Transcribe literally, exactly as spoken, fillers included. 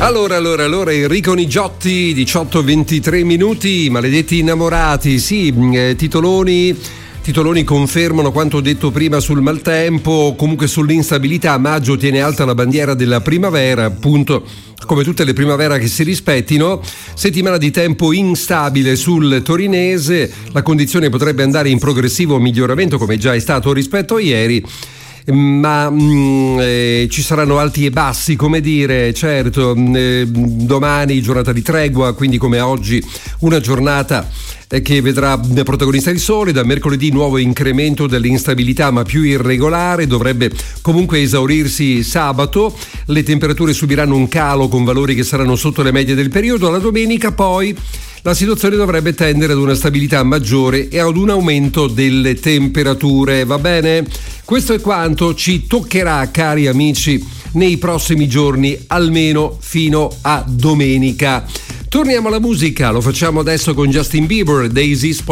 Allora, allora, allora, Enrico Nigiotti, diciotto ventitré minuti, maledetti innamorati, sì, eh, titoloni... Titoloni confermano quanto detto prima sul maltempo, comunque sull'instabilità. Maggio tiene alta la bandiera della primavera, appunto come tutte le primavere che si rispettino. Settimana di tempo instabile sul torinese, la condizione potrebbe andare in progressivo miglioramento come già è stato rispetto a ieri, ma mh, eh, ci saranno alti e bassi, come dire, certo, eh, domani giornata di tregua, quindi come oggi una giornata che vedrà protagonista il sole. Da mercoledì nuovo incremento dell'instabilità ma più irregolare, dovrebbe comunque esaurirsi sabato, le temperature subiranno un calo con valori che saranno sotto le medie del periodo. La domenica poi la situazione dovrebbe tendere ad una stabilità maggiore e ad un aumento delle temperature, va bene? Questo è quanto ci toccherà, cari amici, nei prossimi giorni, almeno fino a domenica. Torniamo alla musica, lo facciamo adesso con Justin Bieber, Daisy